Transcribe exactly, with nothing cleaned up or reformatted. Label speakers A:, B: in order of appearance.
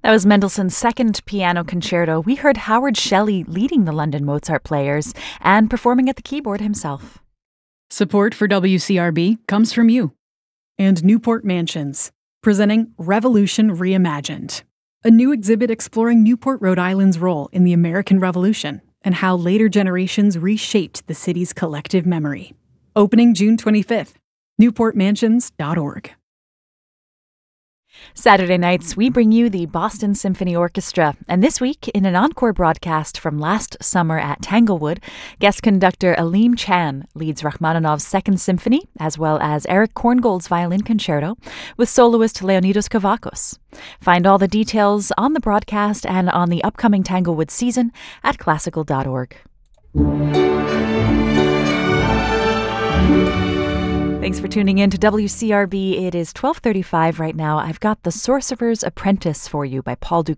A: That was Mendelssohn's Second Piano Concerto. We heard Howard Shelley leading the London Mozart Players and performing at the keyboard himself.
B: Support for W C R B comes from you.
C: And Newport Mansions, presenting Revolution Reimagined, a new exhibit exploring Newport, Rhode Island's role in the American Revolution and how later generations reshaped the city's collective memory. Opening June twenty-fifth, newport mansions dot org.
A: Saturday nights, we bring you the Boston Symphony Orchestra, and this week, in an encore broadcast from last summer at Tanglewood, guest conductor Aleem Chan leads Rachmaninoff's Second Symphony, as well as Eric Korngold's Violin Concerto, with soloist Leonidas Kavakos. Find all the details on the broadcast and on the upcoming Tanglewood season at classical dot org. Thanks for tuning in to W C R B. It is twelve thirty-five right now. I've got The Sorcerer's Apprentice for you by Paul Dukas.